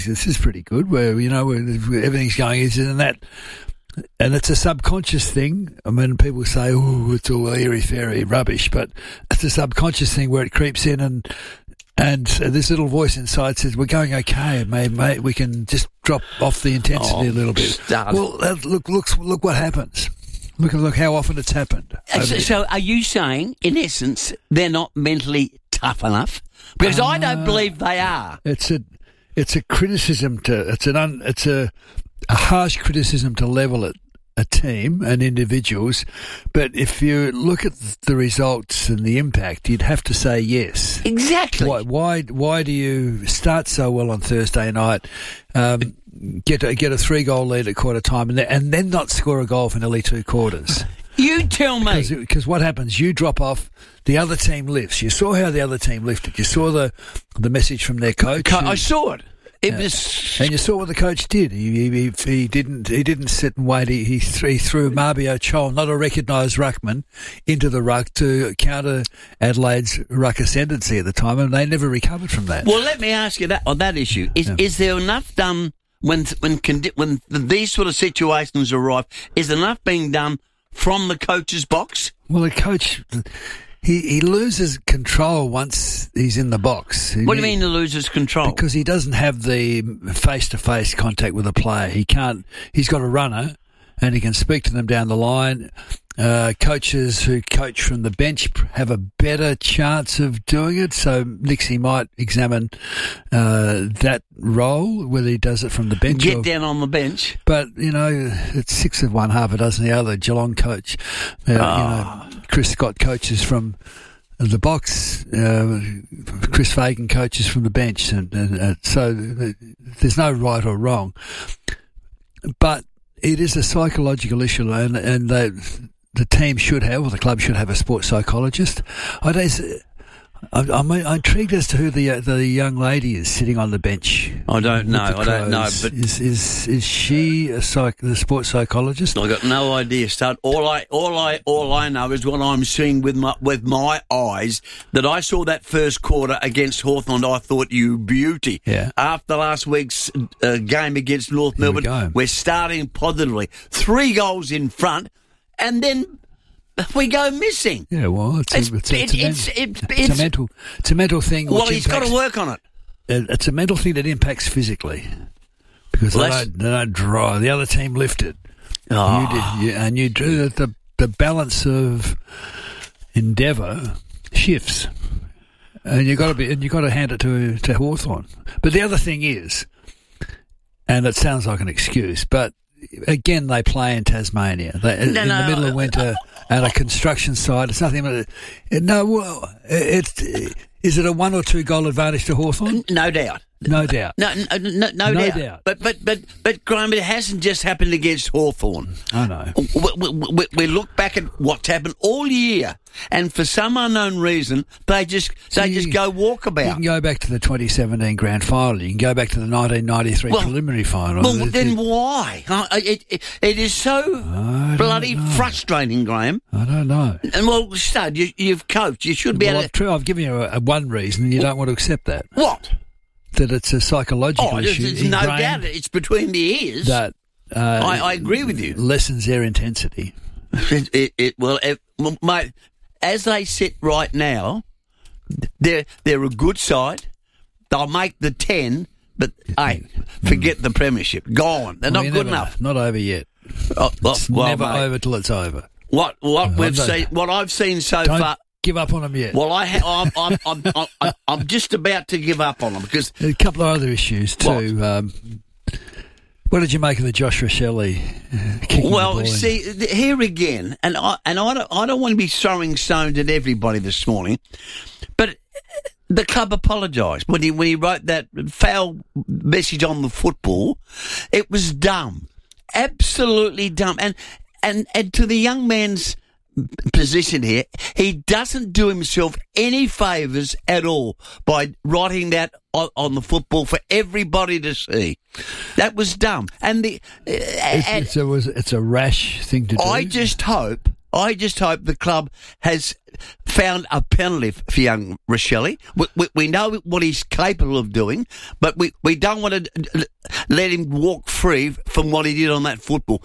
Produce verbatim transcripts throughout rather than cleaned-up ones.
this is pretty good, where, you know, where everything's going easy and that. And it's a subconscious thing. I mean, people say, oh, it's all airy-fairy rubbish, but it's a subconscious thing where it creeps in and and this little voice inside says, we're going okay, mate, mate, we can just drop off the intensity oh, a little bit. Start. Well, look, look, look what happens. Look, look how often it's happened. So, so are you saying, in essence, they're not mentally tough enough? Because uh, I don't believe they are. It's a, it's a criticism to, it's an, un, it's a, a harsh criticism to level at a team and individuals, but if you look at the results and the impact, you'd have to say yes. Exactly. Why? Why, why do you start so well on Thursday night, um, get a, get a three goal lead at quarter time, and then, and then not score a goal for nearly two quarters? You tell me. Because what happens? You drop off, the other team lifts. You saw how the other team lifted. You saw the the message from their coach. Co- I saw it. It uh, was, and you saw what the coach did. He he, he didn't he didn't sit and wait. He he, th- he threw Marbio Chol, not a recognised ruckman, into the ruck to counter Adelaide's ruck ascendancy at the time, and they never recovered from that. Well, let me ask you that on that issue: is yeah. is there enough done when when condi- when these sort of situations arrive? Is enough being done from the coach's box? Well, the coach. He he loses control once he's in the box. What do you mean he loses control? Because he doesn't have the face-to-face contact with the player. He can't. He's got a runner, and he can speak to them down the line. Uh, coaches who coach from the bench have a better chance of doing it. So Nixie might examine uh, that role, whether he does it from the bench. Get or, down on the bench. But, you know, it's six of one, half a dozen the other. Geelong coach, uh, oh. you know, Chris Scott coaches from the box. Uh, Chris Fagan coaches from the bench. And, and uh, so there's no right or wrong. But it is a psychological issue, and, and they... the team should have, or the club should have, a sports psychologist. I don't, I'm, I'm intrigued as to who the the young lady is sitting on the bench. I don't know. I don't know. But is is is she a psych, the sports psychologist? I got no idea. Start all I all I all I know is what I'm seeing with my with my eyes. That I saw that first quarter against Hawthorn. I thought, you beauty. Yeah. After last week's uh, game against North Here Melbourne, we we're starting positively. Three goals in front. And then we go missing. Yeah, well, it's, it's, a, it's, it's, it's, a, it's, it's, it's a mental, it's a mental thing. Well, which he's impacts, got to work on it. It's a mental thing that impacts physically because well, they, don't, they don't draw. The other team lifted, oh. you did, you, and you drew the the balance of endeavour shifts, and you got to be and you got to hand it to to Hawthorn. But the other thing is, and it sounds like an excuse, but. Again, they play in Tasmania. They, no, in no, the middle of winter at a construction site. It's nothing but... It, no, well, it, it, is it a one or two goal advantage to Hawthorn? No doubt. No doubt. No, no, no, no, no doubt. doubt. But, but, but, but, Graham, it hasn't just happened against Hawthorn. I know. We, we, we, we look back at what's happened all year, and for some unknown reason, they just they See, just go walkabout. You can go back to the twenty seventeen grand final. You can go back to the nineteen ninety-three well, preliminary final. Well, it, then it, why? It, it, it is so bloody know. frustrating, Graham. I don't know. And, well, Stud, you, you've coached. You should be well, able I've, to... true, I've given you a, a one reason, and you don't want to accept that. What? That it's a psychological oh, issue. There's no doubt it's between the ears. That uh, I, I agree with you. Lessens their intensity. It, it, it well, it, mate, as they sit right now, they're they're a good side. They'll make the ten, but hey, forget mm. the premiership. Gone. They're well, not good enough. Not over yet. Oh, well, it's well, never mate, over till it's over. What what uh, we've seen, what I've seen so don't far. Give up on them yet. Well, I ha- I'm, I'm, I'm, I'm, I'm just about to give up on them because a couple of other issues too. What, um, what did you make of the Joshua Shelley? Uh, well, see here again, and I and I don't, I don't want to be throwing stones at everybody this morning, but the club apologised when he when he wrote that foul message on the football. It was dumb, absolutely dumb, and and and to the young man's position here, he doesn't do himself any favours at all by writing that on, on the football for everybody to see. That was dumb, and the uh, it's, and it's, a, it's a rash thing to do. I just hope, I just hope the club has found a penalty for young Rachele. We, we, we know what he's capable of doing, but we, we don't want to let him walk free from what he did on that football.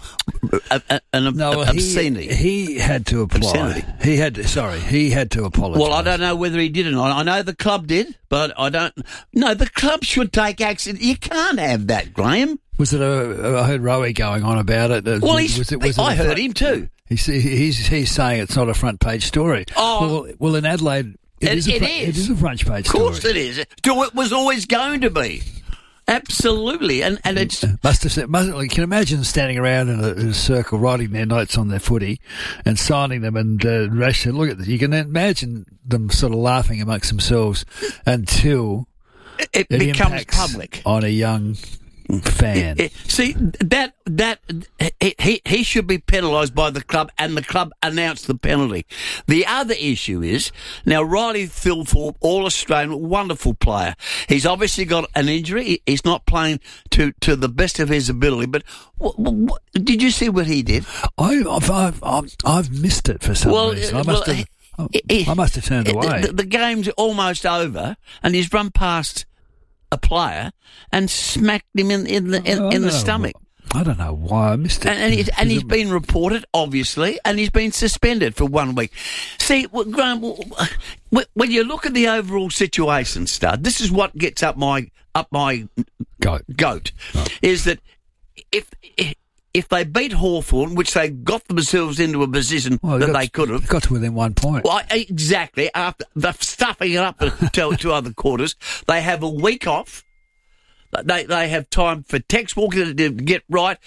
An no, obscenity. He, he had to apply. Obscenity. He had to, sorry, he had to apologise. Well, I don't know whether he did or not. I know the club did, but I don't. No, the club should take action. You can't have that, Graham. Was it a? I heard Rowie going on about it. Well, he's, was it, was I it heard him too. He's, he's he's saying it's not a front page story. Oh, well, well in Adelaide, it, it, is, a, it fr- is. It is a front page story. Of course, it is. It was always going to be. Absolutely, and and it's must have said. Must, you can imagine standing around in a, in a circle, writing their notes on their footy, and signing them. And uh, Rash said, "Look at this." You can imagine them sort of laughing amongst themselves until it, it, it becomes public on a young fan. It, it, see that that he he should be penalised by the club, and the club announced the penalty. The other issue is now Riley Thilthorpe, all Australian, wonderful player. He's obviously got an injury. He's not playing to, to the best of his ability. But what, what, did you see what he did? I, I've, I've I've I've missed it for some well, reason. I must well, have. He, I must have turned away. The, the game's almost over, and he's run past a player and smacked him in in the in, in the stomach. I don't know why I missed it. And, and, he's, and he's been reported, obviously, and he's been suspended for one week. See, Graham, when you look at the overall situation, Stud, this is what gets up my up my goat. Goat oh. is that if. if If they beat Hawthorn, which they got themselves into a position well, that got, they could have. Got to within one point. Well, exactly. After the stuffing it up to, to other quarters, they have a week off. They they have time for Tex Walker to get right.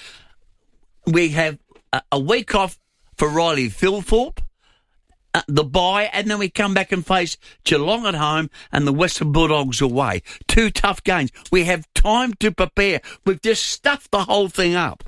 We have a, a week off for Riley Thilthorpe, uh, the bye, and then we come back and face Geelong at home and the Western Bulldogs away. Two tough games. We have time to prepare. We've just stuffed the whole thing up.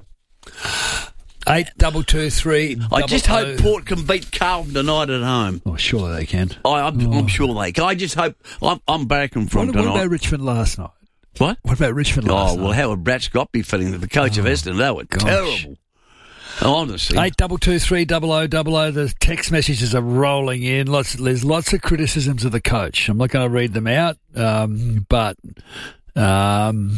Eight double two three. I just hope oh. Port can beat Carlton tonight at home. Oh, surely they can. I, I'm, oh. I'm sure they can. I just hope. I'm, I'm barracking from what, tonight. What about Richmond last night? What? What about Richmond last oh, night? Oh well, how would Brad Scott be feeling? The coach oh, of Essendon, they were gosh. terrible. Honestly. Eight double two three double o double o. The text messages are rolling in. Lots. There's lots of criticisms of the coach. I'm not going to read them out, um, but. Um,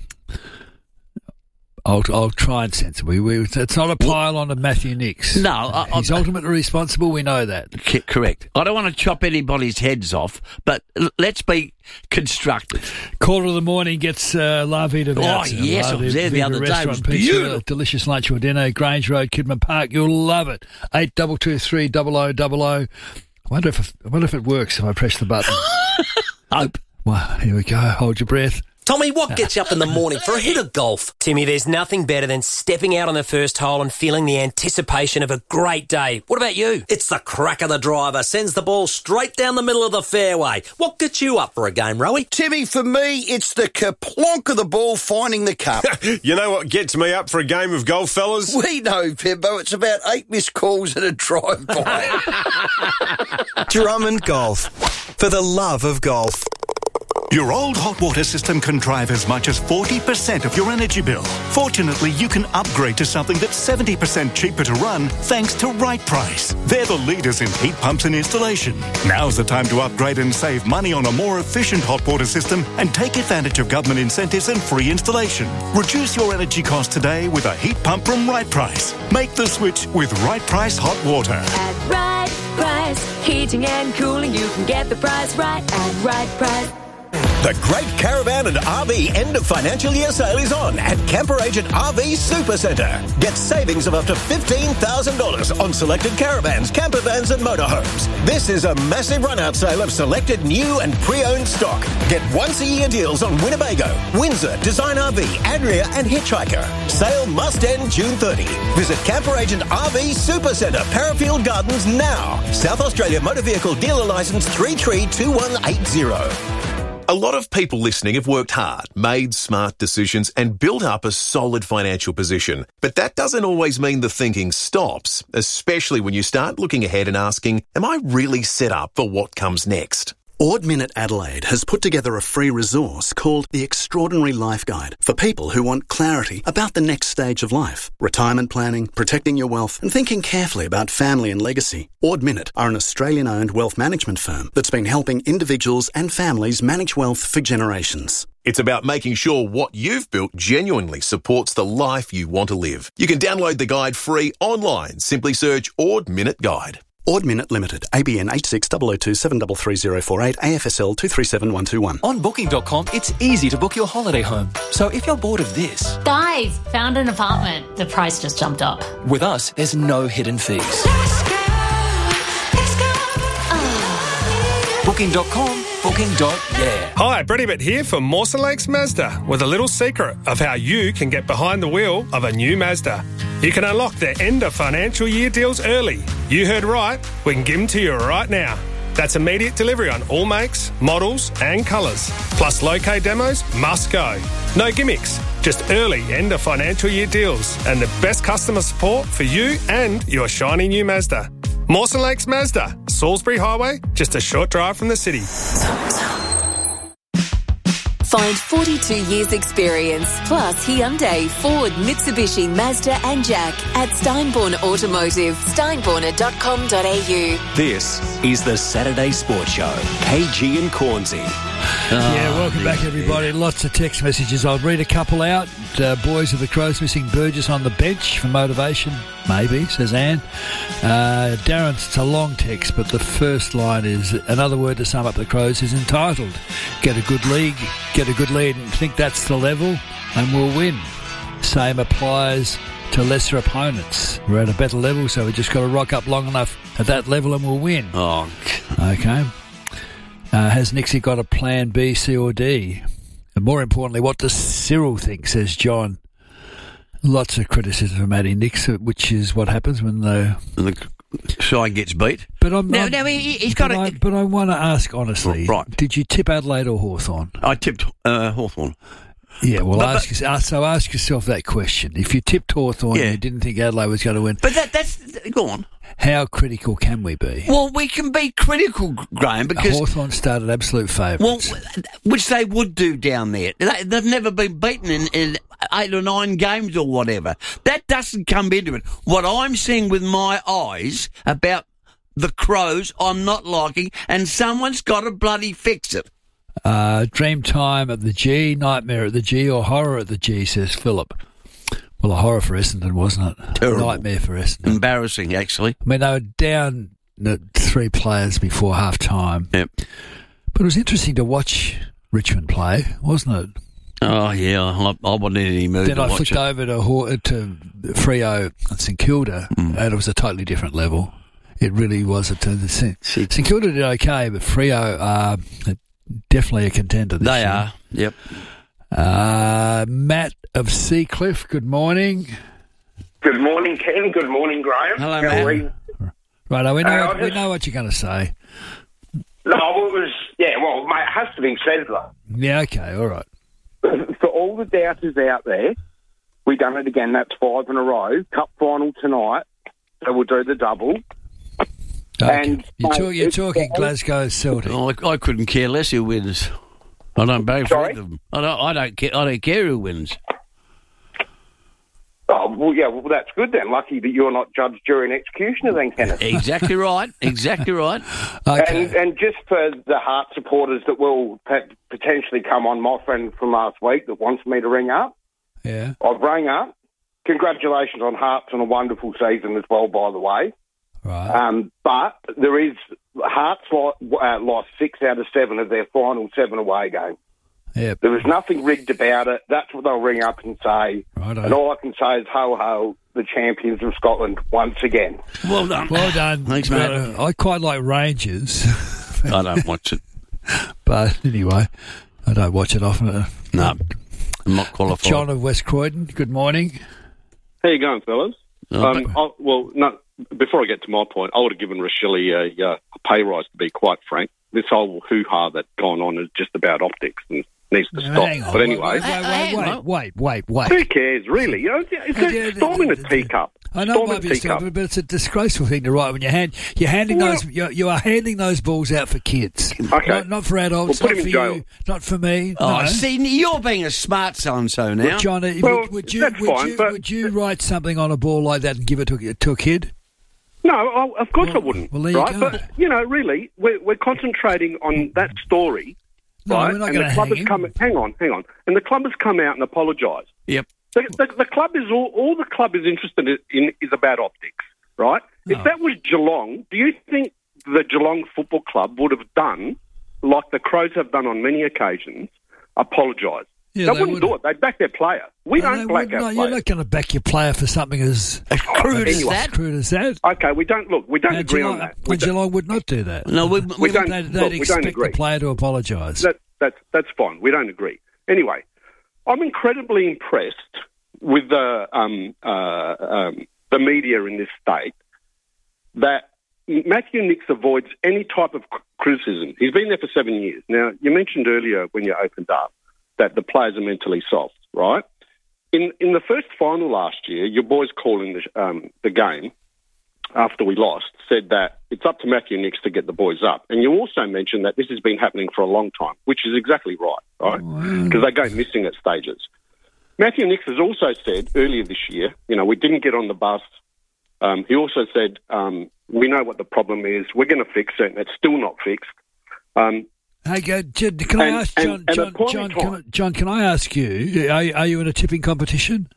I'll, I'll try and censor. We, we, it's not a pile on of Matthew Nicks. No. I, He's I, ultimately responsible, we know that. C- correct. I don't want to chop anybody's heads off, but l- let's be constructive. Quarter of the morning gets uh, La Vida Oh, yes, I was there the other day. It was beautiful. Delicious lunch or dinner, Grange Road, Kidman Park. You'll love it. eight double two three double o double o. I wonder if, I wonder if it works if I press the button. Hope. Well, here we go. Hold your breath. Tommy, what gets you up in the morning for a hit of golf? Timmy, there's nothing better than stepping out on the first hole and feeling the anticipation of a great day. What about you? It's the crack of the driver, sends the ball straight down the middle of the fairway. What gets you up for a game, Rowie? Timmy, for me, it's the kerplonk of the ball finding the cup. You know what gets me up for a game of golf, fellas? We know, Pimbo. It's about eight missed calls and a drive-by. Drummond Golf. For the love of golf. Your old hot water system can drive as much as forty percent of your energy bill. Fortunately, you can upgrade to something that's seventy percent cheaper to run thanks to Right Price. They're the leaders in heat pumps and installation. Now's the time to upgrade and save money on a more efficient hot water system and take advantage of government incentives and free installation. Reduce your energy costs today with a heat pump from Right Price. Make the switch with Right Price Hot Water. At Right Price, heating and cooling, you can get the price right at Right Price. The Great Caravan and R V end of financial year sale is on at Camper Agent R V Supercentre. Get savings of up to fifteen thousand dollars on selected caravans, camper vans and motorhomes. This is a massive run-out sale of selected new and pre-owned stock. Get once-a-year deals on Winnebago, Windsor, Design R V, Adria and Hitchhiker. Sale must end June thirtieth. Visit Camper Agent R V Supercentre, Parafield Gardens now. South Australia Motor Vehicle Dealer Licence three three two one eight zero. A lot of people listening have worked hard, made smart decisions and built up a solid financial position. But that doesn't always mean the thinking stops, especially when you start looking ahead and asking, am I really set up for what comes next? Ord Minnett Adelaide has put together a free resource called The Extraordinary Life Guide for people who want clarity about the next stage of life, retirement planning, protecting your wealth, and thinking carefully about family and legacy. Ord Minnett are an Australian-owned wealth management firm that's been helping individuals and families manage wealth for generations. It's about making sure what you've built genuinely supports the life you want to live. You can download the guide free online. Simply search Ord Minnett Guide. Ord Minnett Limited, A B N eight six zero zero two seven three three zero four eight, A F S L two three seven one two one. On booking dot com, it's easy to book your holiday home. So if you're bored of this... Guys, found an apartment. The price just jumped up. With us, there's no hidden fees. Let's go, let's go. Oh. booking dot com, booking dot yeah. Hi, Brady Bitt here for Mawson Lakes Mazda with a little secret of how you can get behind the wheel of a new Mazda. You can unlock their end of financial year deals early. You heard right, we can give them to you right now. That's immediate delivery on all makes, models and colours. Plus low K demos must go. No gimmicks, just early end of financial year deals and the best customer support for you and your shiny new Mazda. Mawson Lakes Mazda, Salisbury Highway, just a short drive from the city. Find forty-two years experience plus Hyundai, Ford, Mitsubishi, Mazda and Jack at Steinborn Automotive, steinborner dot com dot a u. This is the Saturday Sports Show. K G and Cornsey. Yeah, welcome back, everybody. Lots of text messages. I'll read a couple out. Uh, boys of the Crows missing Burgess on the bench for motivation. Maybe, says Anne. Uh, Darren, it's a long text, but the first line is, another word to sum up the Crows is entitled. Get a good league, get a good lead and think that's the level and we'll win. Same applies to lesser opponents. We're at a better level, so we just got to rock up long enough at that level and we'll win. Oh, okay. Uh, has Nixie got a plan B, C or D? And more importantly, what does Cyril think, says John. Lots of criticism from Matty Nix, which is what happens when the, the side gets beat. But I'm now, not, now he, he's got but, a, I, but I want to ask honestly, right. Did you tip Adelaide or Hawthorn? I tipped uh, Hawthorn. Yeah, well, but, ask but, yourself, so ask yourself that question. If you tipped Hawthorn yeah. and you didn't think Adelaide was going to win, but that, that's go on. How critical can we be? Well, we can be critical, Graham, because Hawthorn started absolute favourites. Well, which they would do down there. They, they've never been beaten in, in eight or nine games or whatever. That doesn't come into it. What I'm seeing with my eyes about the Crows, I'm not liking, and someone's got to bloody fix it. Uh, dream time at the G, nightmare at the G, or horror at the G, says Philip. Well, a horror for Essendon, wasn't it? Terrible. Nightmare for Essendon. Embarrassing, actually. I mean, they were down three players before half time. Yep. But it was interesting to watch Richmond play, wasn't it? Oh, yeah. I, I wasn't in any mood then to I watch flicked it. over to, to Freo and St Kilda, mm. and it was a totally different level. It really was. A t- St St Kilda did okay, but Freo are definitely a contender this they year. are, yep. Uh, Matt of Seacliff, good morning. Good morning, Ken. Good morning, Graham. Hello, How Matt. are you? Right, we know, uh, what, just, we know what you're going to say. No, it was, yeah, well, mate, it has to be said, though. Yeah, okay, all right. For all the doubters out there, we've done it again. That's five in a row. Cup final tonight, so we'll do the double. Okay. And you're, mate, talk, you're talking Glasgow Celtic. Oh, I, I couldn't care less who wins. I don't both Sorry? of them. I don't. I don't care. I don't care who wins. Oh, well, yeah, well, that's good then. Lucky that you're not judge, jury and executioner then, Kenneth. Exactly right. Exactly right. Okay. And, and just for the Heart supporters that will pe- potentially come on, my friend from last week that wants me to ring up, yeah, I've rang up. Congratulations on Hearts on a wonderful season as well, by the way. Right. Um, but there is Hearts lost, uh, lost six out of seven of their final seven away games. Yep. There was nothing rigged about it. That's what they'll ring up and say. Righto. And all I can say is ho ho, the champions of Scotland once again. Well done. Well done. Thanks, mate. Uh, I quite like Rangers. I don't watch it. But anyway, I don't watch it often. Uh, No, I'm not qualified. John of West Croydon, good morning. How you going, fellas? Oh, um, I, well, no, before I get to my point, I would have given Rochelle a, uh, a pay rise, to be quite frank. This whole hoo-ha that's gone on is just about optics and needs to stop. Hang on, but anyway... Wait, wait, wait, wait, wait, wait. Who cares, really? You know, it's, it's a storm in a teacup. I know it might be a stupid, but it's a disgraceful thing to write when you hand you're handing Well- those you you are handing those balls out for kids. Okay. Not, not for adults, We'll put not him for in jail. you, not for me. Oh, no. see, you're being a smart so-and-so now. Well, John, uh, Well, would, would you that's would fine, you but- would you write something on a ball like that and give it to, to a kid? No, I, of course I wouldn't. well, there you right? go. But, you know, really, we're, we're concentrating on that story, No, right? we're not and gonna the club hang has him. come. Hang on, hang on. And the club has come out and apologised. Yep. The, the, the club is all, all the club is interested in is about optics, right? No. If that was Geelong, do you think the Geelong Football Club would have done like the Crows have done on many occasions, apologise? Yeah, they, they wouldn't would. do it. They'd back their player. We No, don't they black would- our no, players. you're not going to back your player for something as crude as anyway. that. crude as that. Okay, we don't look. We don't And agree Geelong, on that. We and don't- Geelong would not do that. No, we, We we don't- They'd, they'd look, we don't expect agree. the player to apologise. That, that's that's fine. We don't agree. Anyway, I'm incredibly impressed with the um, uh, um, the media in this state that Matthew Nicks avoids any type of c- criticism. He's been there for seven years. Now, you mentioned earlier when you opened up that the players are mentally soft, right? In in the first final last year, your boys calling the um, the game after we lost said that it's up to Matthew Nicks to get the boys up. And you also mentioned that this has been happening for a long time, which is exactly right, right? Because they go missing at stages. Matthew Nicks has also said earlier this year, you know, we didn't get on the bus. Um, he also said, um, we know what the problem is. We're going to fix it, and it's still not fixed. Um, Hey, go, Jed, can I And- ask and- John? and John, at point in John, time- can, I- John, can I ask you? Are, are you in a tipping competition?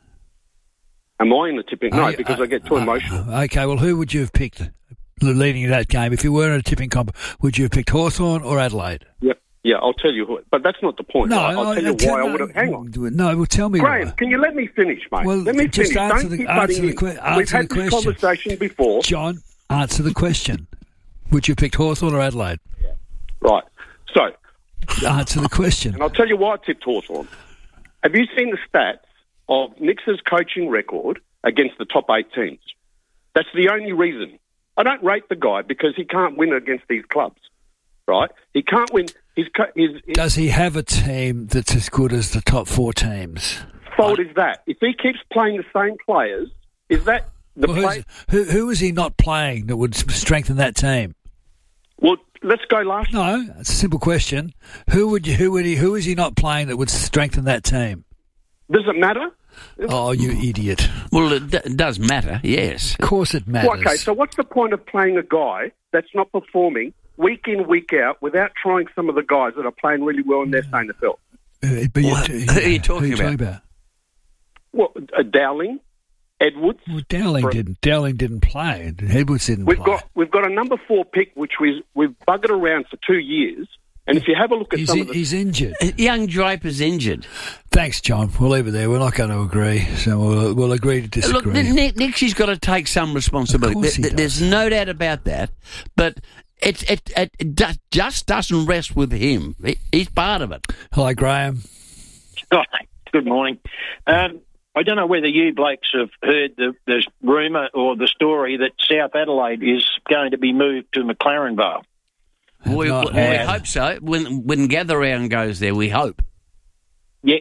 am I in the tipping? No, Are you- because uh, I get too uh, emotional. Okay, well, who would you have picked leading that game? If you were in a tipping comp, would you have picked Hawthorn or Adelaide? Yeah, yeah, I'll tell you who. But that's not the point. No, right? I'll I- tell you I tell- why I no, would have. Hang on. No, well, tell me Graham, why. can you let me finish, mate? Well, let me just finish. answer Don't the- keep answer butting the in. que- We've answer had the this question. conversation before. John, answer the question. Would you have picked Hawthorn or Adelaide? Right. So, Answer the question. and I'll tell you why I tipped Hawthorn. Have you seen the stats of Nicks's coaching record against the top eight teams? That's the only reason. I don't rate the guy because he can't win against these clubs, right? He can't win. His, co- his, his Does he have a team that's as good as the top four teams? fault is that. If he keeps playing the same players, is that the Well, play? who's- who, who is he not playing that would s- strengthen that team? Well, let's go last. No, it's a simple question. Who would you, who would he, who is he not playing that would strengthen that team? Does it matter? Oh, you idiot! Well, it, d- it does matter, yes. Of course it matters. Well, okay, so what's the point of playing a guy that's not performing week in, week out without trying some of the guys that are playing really well in their N F L? Uh, but What? you- Who are you talking who about? Well, uh, Dowling, Edwards. Well, Dowling For- didn't. Dowling didn't play. Edwards didn't We've play. got we've got a number four pick, which we we've buggered around for two years. And if you have a look at he's, some in, of the he's injured. Young Draper's injured. Thanks, John. We'll leave it there. We're not going to agree, so we'll, we'll agree to Look, disagree. Nick, Nixie's got to take some responsibility. Of course he There- There's no doubt about that. But it it, it, it do- just doesn't rest with him. He- He's part of it. Hello, Graham. Oh, good morning. Um, I don't know whether you blokes have heard the, the rumour or the story that South Adelaide is going to be moved to McLaren Vale. We, not we heard. hope so. When when Gather Round goes there, we hope. Yeah.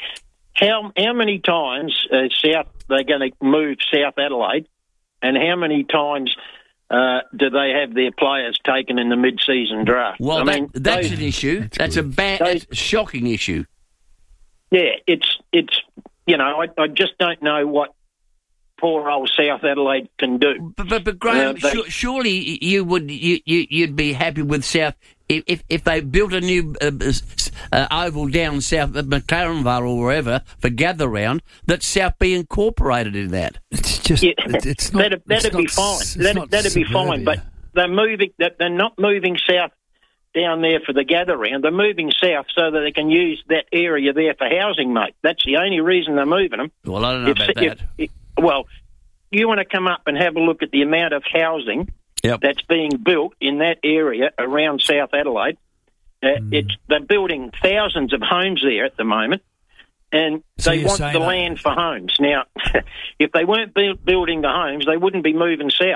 How how many times uh, South they're going to move South Adelaide, and how many times uh, do they have their players taken in the mid-season draft? Well, I that, mean, that's those- an issue. That's, a bad, that's a shocking issue. Yeah, it's it's you know I, I just don't know what poor old South Adelaide can do. But but, but Graham, Uh, they- su- surely you would you, you you'd be happy with South if if, if they built a new uh, s- uh, oval down south at McLaren Vale or wherever for Gather Round, that South be incorporated in that. It's just Yeah, it, it's not. that'd, that'd it's be not, fine. it's That'd, not that'd be fine. suburbia. But they're moving. They're they're not moving south down there for the gather round. They're moving south so that they can use that area there for housing, mate. That's the only reason they're moving them. Well, I don't know If- about if- that. if- well, you want to come up and have a look at the amount of housing Yep. that's being built in that area around South Adelaide. Uh, Hmm. It's they're building thousands of homes there at the moment, and So they you're want saying the that- land for homes. Now, if they weren't bu- building the homes, they wouldn't be moving south.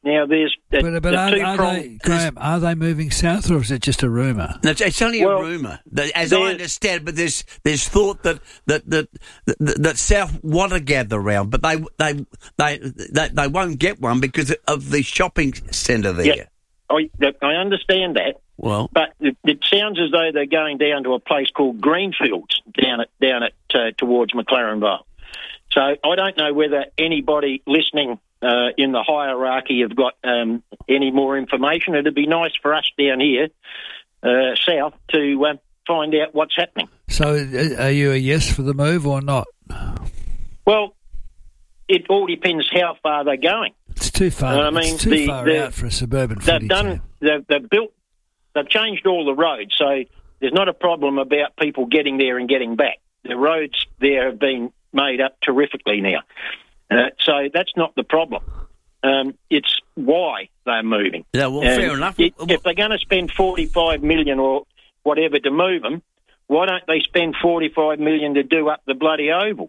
Now, there's the, But, but the are, two are prong- they, Graham, are they moving south or is it just a rumour? No, it's, it's only Well, a rumour, that- as I there- understand. But there's there's thought that that that that, that South want to gather round, but they they, they they they won't get one because of the shopping centre there. Yeah, I, I understand that. Well, But it, it sounds as though they're going down to a place called Greenfields down at down at uh, towards McLaren Vale. So I don't know whether anybody listening uh, in the hierarchy have got um, any more information. It'd be nice for us down here uh, south to uh, find out what's happening. So uh, are you a yes for the move or not? Well, it all depends how far they're going. It's too far. I mean, it's too the- far the- out for a suburban They've footy done. team. They've, they've built. They've changed all the roads, so there's not a problem about people getting there and getting back. The roads there have been made up terrifically now, uh, so that's not the problem. Um, it's why they're moving. Yeah, well, Um, fair enough. If, if they're going to spend forty-five million or whatever to move them, why don't they spend forty-five million to do up the bloody oval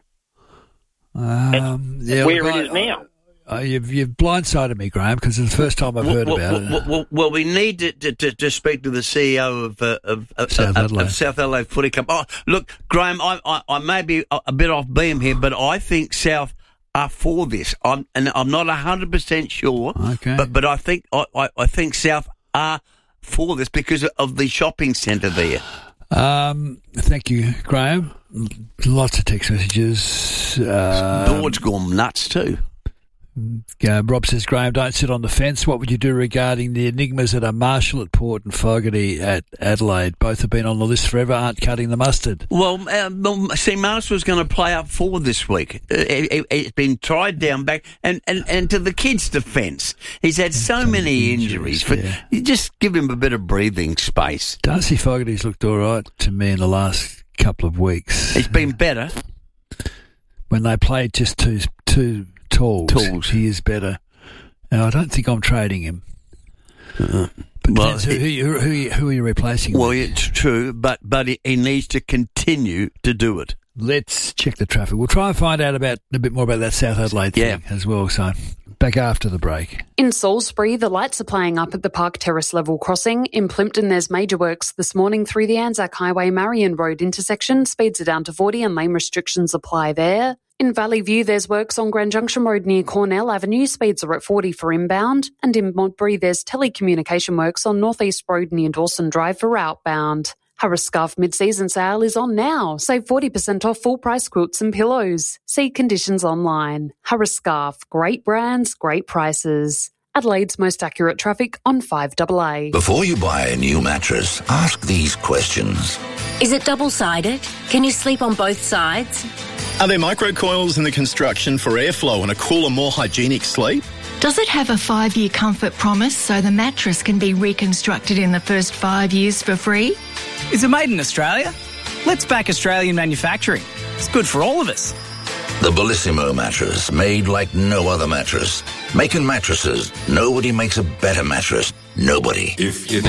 Um, yeah, where well, it is now? Uh, you've, you've blindsided me, Graham, because it's the first time I've heard well, about well, it. Well, well, well, we need to, to, to, to speak to the C E O of uh, of, of, South of, Adelaide. of South Adelaide Footy Club. Oh, look, Graham, I, I, I may be a, a bit off beam here, but I think South are for this. I'm, and I'm not one hundred percent sure, Okay. but but I think I, I, I think South are for this because of the shopping centre there. Um, thank you, Graham. Lots of text messages. Uh, Board's gone nuts too. Uh, Rob says, Graham, don't sit on the fence. What would you do regarding the enigmas at a Marshall at Port and Fogarty at Adelaide? Both have been on the list forever, aren't cutting the mustard. Well, um, see, Marshall's going to play up forward this week. Uh, it, it, it's been tried down back, and, and, and to the kid's defence, he's had so many injuries. For, yeah. You just give him a bit of breathing space. Darcy Fogarty's looked all right to me in the last couple of weeks. He's been better. When they played just two, two tools, Tools. he is better. And I don't think I'm trading him. Uh, But well, depends who, who, who, who are you replacing him well, with? it's true, but but he, he needs to continue to do it. Let's check the traffic. We'll try and find out about a bit more about that South Adelaide thing Yeah. as well. So back after the break. In Salisbury, the lights are playing up at the Park Terrace level crossing. In Plimpton, there's major works this morning through the Anzac Highway Marion Road intersection. Speeds are down to forty and lane restrictions apply there. In Valley View, there's works on Grand Junction Road near Cornell Avenue. Speeds are at forty for inbound. And in Montbury, there's telecommunication works on North East Road near Dawson Drive for outbound. Harris Scarf mid-season sale is on now. Save forty percent off full-price quilts and pillows. See conditions online. Harris Scarf. Great brands, great prices. Adelaide's most accurate traffic on five A A. Before you buy a new mattress, ask these questions. Is it double-sided? Can you sleep on both sides? Are there microcoils in the construction for airflow and a cooler, more hygienic sleep? Does it have a five-year comfort promise so the mattress can be reconstructed in the first five years for free? Is it made in Australia? Let's back Australian manufacturing. It's good for all of us. The Bellissimo mattress, made like no other mattress. Making mattresses, nobody makes a better mattress. Nobody. If you